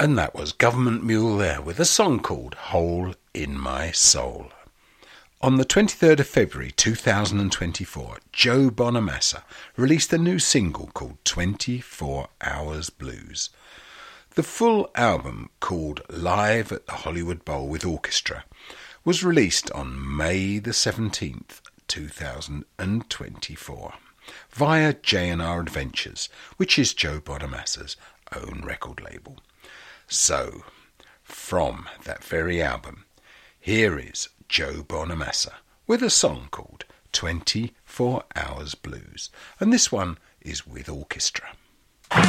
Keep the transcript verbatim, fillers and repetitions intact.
And that was Government Mule there with a song called Hole in My Soul. On the twenty-third of February two thousand twenty-four, Joe Bonamassa released a new single called twenty-four hours Blues. The full album, called Live at the Hollywood Bowl with Orchestra, was released on May the seventeenth, two thousand twenty-four, via J and R Adventures, which is Joe Bonamassa's own record label. So, from that very album, here is Joe Bonamassa with a song called twenty-four hours Blues, and this one is with orchestra.